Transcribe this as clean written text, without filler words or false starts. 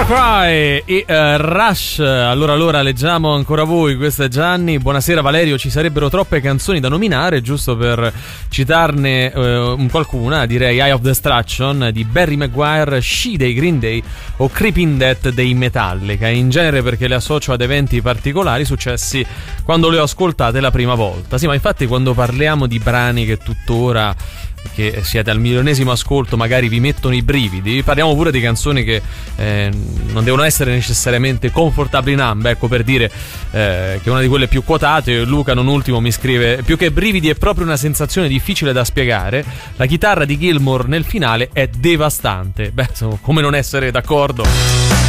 Warcry e Rush. Allora leggiamo ancora voi. Questo è Gianni. Buonasera Valerio, ci sarebbero troppe canzoni da nominare. Giusto per citarne qualcuna, direi Eye of Destruction di Barry Maguire, She dei Green Day o Creeping Death dei Metallica. In genere perché le associo ad eventi particolari successi quando le ho ascoltate la prima volta. Sì, ma infatti quando parliamo di brani che tuttora, che siete al milionesimo ascolto, magari vi mettono i brividi, parliamo pure di canzoni che non devono essere necessariamente comfortably numb. Ecco, per dire che è una di quelle più quotate. Luca, non ultimo, mi scrive: più che brividi è proprio una sensazione difficile da spiegare. La chitarra di Gilmour nel finale è devastante. Beh, insomma, come non essere d'accordo?